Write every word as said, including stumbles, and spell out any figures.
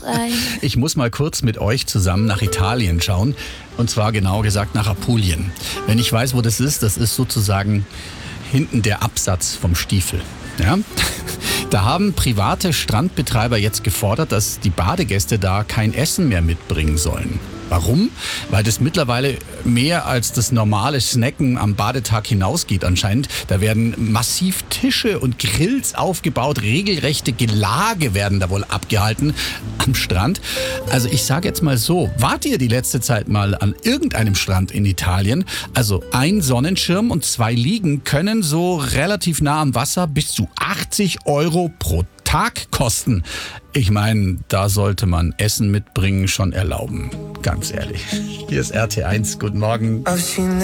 ein. Ich muss mal kurz mit euch zusammen nach Italien schauen. Und zwar genauer gesagt nach Apulien. Wenn ich weiß, wo das ist, das ist sozusagen hinten der Absatz vom Stiefel. Ja? Da haben private Strandbetreiber jetzt gefordert, dass die Badegäste da kein Essen mehr mitbringen sollen. Warum? Weil das mittlerweile mehr als das normale Snacken am Badetag hinausgeht anscheinend. Da werden massiv Tische und Grills aufgebaut, regelrechte Gelage werden da wohl abgehalten am Strand. Also ich sage jetzt mal so, wart ihr die letzte Zeit mal an irgendeinem Strand in Italien? Also ein Sonnenschirm und zwei Liegen können so relativ nah am Wasser bis zu achtzig Euro pro Tag kosten. Ich meine, da sollte man Essen mitbringen schon erlauben. Ganz ehrlich. Hier ist R T eins. Guten Morgen.